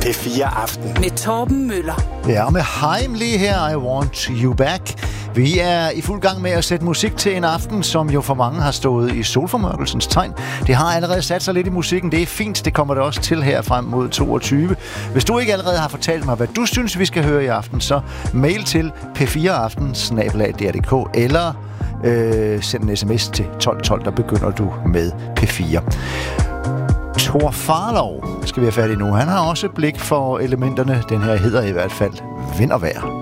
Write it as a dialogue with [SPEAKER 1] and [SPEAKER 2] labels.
[SPEAKER 1] P4 Aften.
[SPEAKER 2] Med Torben Møller.
[SPEAKER 3] Ja, og med Haim lige her, I Want You Back. Vi er i fuld gang med at sætte musik til en aften, som jo for mange har stået i solformørkelsens tegn. Det har allerede sat sig lidt i musikken. Det er fint, det kommer det også til her frem mod 22. Hvis du ikke allerede har fortalt mig, hvad du synes, vi skal høre i aften, så mail til p4aften@dr.dk eller send en sms til 1212, der begynder du med P4. Thor Farlov skal vi have fat i nu. Han har også blik for elementerne. Den her hedder i hvert fald Vind og Vejr.